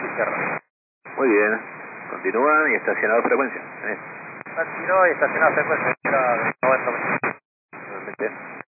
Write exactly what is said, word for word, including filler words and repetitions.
y cierra. Muy bien. Continúan y estacionado frecuencia. ¿Eh? Tiró y estacionado frecuencia. Era noventa. Nuevamente.